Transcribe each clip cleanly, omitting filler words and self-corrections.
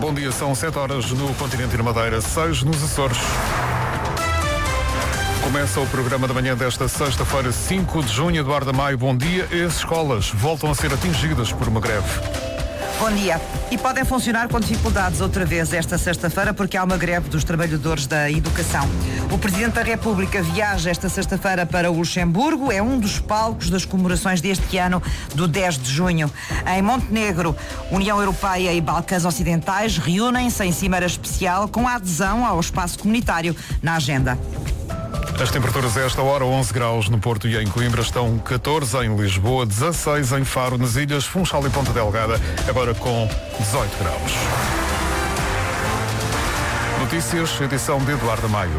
Bom dia, são 7 horas no continente e na Madeira, 6 nos Açores. Começa o programa da manhã desta sexta-feira, 5 de junho. Eduardo Maio, bom dia. As escolas voltam a ser atingidas por uma greve. Bom dia. E podem funcionar com dificuldades outra vez esta sexta-feira porque há uma greve dos trabalhadores da educação. O Presidente da República viaja esta sexta-feira para o Luxemburgo. É um dos palcos das comemorações deste ano do 10 de junho. Em Montenegro, União Europeia e Balcãs Ocidentais reúnem-se em cimeira especial com a adesão ao espaço comunitário na agenda. As temperaturas a esta hora, 11 graus no Porto e em Coimbra, estão 14 em Lisboa, 16 em Faro, nas ilhas Funchal e Ponta Delgada, agora com 18 graus. Notícias, edição de Eduardo Maio.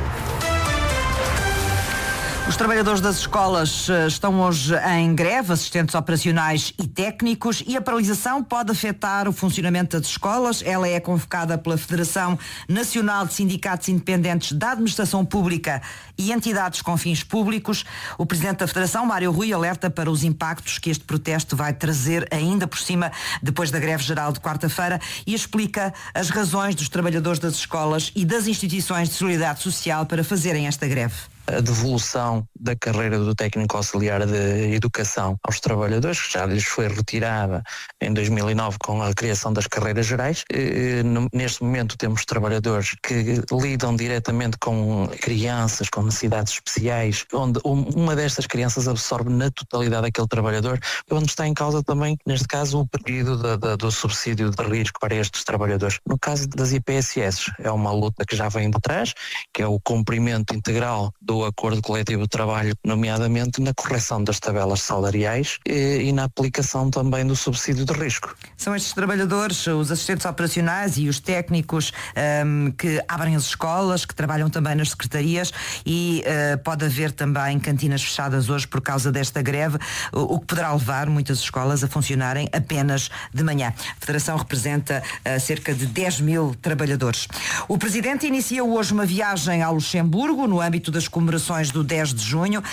Os trabalhadores das escolas estão hoje em greve, assistentes operacionais e técnicos, e a paralisação pode afetar o funcionamento das escolas. Ela é convocada pela Federação Nacional de Sindicatos Independentes da Administração Pública e entidades com fins públicos. O Presidente da Federação, Mário Rui, alerta para os impactos que este protesto vai trazer ainda por cima depois da greve geral de quarta-feira e explica as razões dos trabalhadores das escolas e das instituições de solidariedade social para fazerem esta greve. A devolução da carreira do técnico auxiliar de educação aos trabalhadores, que já lhes foi retirada em 2009 com a criação das carreiras gerais. Neste momento temos trabalhadores que lidam diretamente com crianças com necessidades especiais, onde uma destas crianças absorve na totalidade aquele trabalhador, onde está em causa também, neste caso, o pedido do subsídio de risco para estes trabalhadores. No caso das IPSS, é uma luta que já vem de trás, que é o cumprimento integral do acordo coletivo de trabalho, nomeadamente na correção das tabelas salariais e na aplicação também do subsídio de risco. São estes trabalhadores, os assistentes operacionais e os técnicos que abrem as escolas, que trabalham também nas secretarias e pode haver também cantinas fechadas hoje por causa desta greve, o que poderá levar muitas escolas a funcionarem apenas de manhã. A Federação representa cerca de 10 mil trabalhadores. O Presidente inicia hoje uma viagem ao Luxemburgo no âmbito das comemorações do 10 de junho.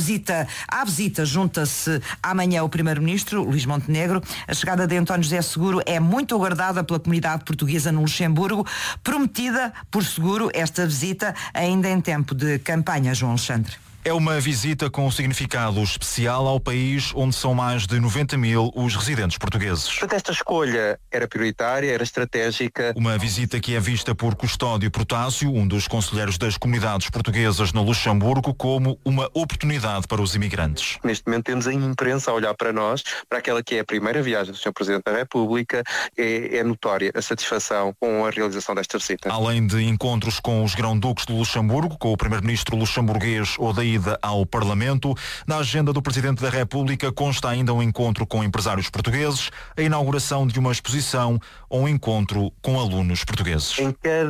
À visita junta-se amanhã o Primeiro-Ministro, Luís Montenegro. A chegada de António José Seguro é muito aguardada pela comunidade portuguesa no Luxemburgo. Prometida por Seguro esta visita ainda em tempo de campanha, João Alexandre. É uma visita com um significado especial ao país onde são mais de 90 mil os residentes portugueses. Portanto, esta escolha era prioritária, era estratégica. Uma visita que é vista por Custódio Protásio, um dos conselheiros das comunidades portuguesas no Luxemburgo, como uma oportunidade para os imigrantes. Neste momento temos a imprensa a olhar para nós, para aquela que é a primeira viagem do Sr. Presidente da República. É notória a satisfação com a realização desta visita. Além de encontros com os grão-duques do Luxemburgo, com o Primeiro-Ministro luxemburguês Odaí ao Parlamento, na agenda do Presidente da República consta ainda um encontro com empresários portugueses, a inauguração de uma exposição ou um encontro com alunos portugueses. Em cada